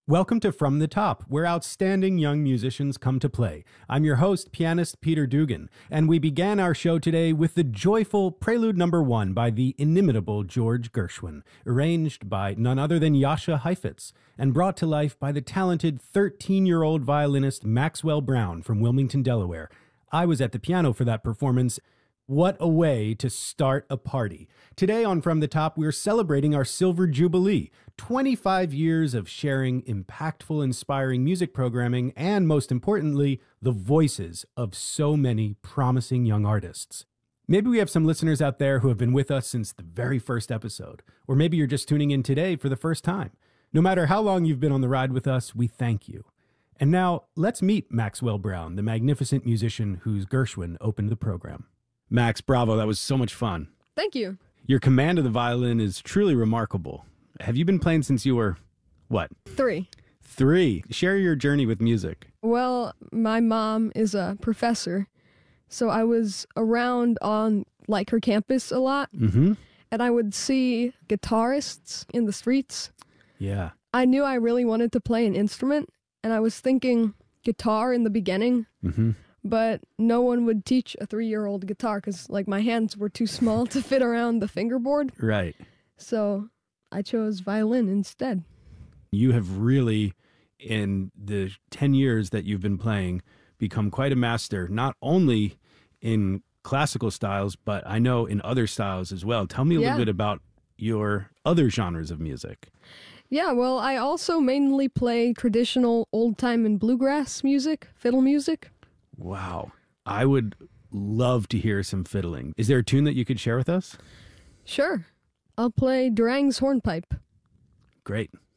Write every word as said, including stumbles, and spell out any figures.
Welcome to From the Top, where outstanding young musicians come to play. I'm your host, pianist Peter Dugan, and we began our show today with the joyful Prelude Number One by the inimitable George Gershwin, arranged by none other than Jascha Heifetz, and brought to life by the talented thirteen-year-old violinist Maxwell Brown from Wilmington, Delaware. I was at the piano for that performance. What a way to start a party. Today on From the Top, we're celebrating our Silver Jubilee, twenty-five years of sharing impactful, inspiring music programming, and most importantly, the voices of so many promising young artists. Maybe we have some listeners out there who have been with us since the very first episode, or maybe you're just tuning in today for the first time. No matter how long you've been on the ride with us, we thank you. And now, let's meet Maxwell Brown, the magnificent musician whose Gershwin opened the program. Max, bravo. That was so much fun. Thank you. Your command of the violin is truly remarkable. Have you been playing since you were, what? Three. Three. Share your journey with music. Well, my mom is a professor, so I was around on, like, her campus a lot, Mm-hmm. and I would see guitarists in the streets. Yeah. I knew I really wanted to play an instrument, and I was thinking guitar in the beginning, Mm-hmm. but no one would teach a three-year-old guitar because, like, my hands were too small to fit around the fingerboard. Right. So I chose violin instead. You have really, in the ten years that you've been playing, become quite a master, not only in classical styles, but I know in other styles as well. Tell me a Yeah. little bit about your other genres of music. Yeah, well, I also mainly play traditional old-time and bluegrass music, fiddle music. Wow. I would love to hear some fiddling. Is there a tune that you could share with us? Sure. I'll play Durang's Hornpipe. Great.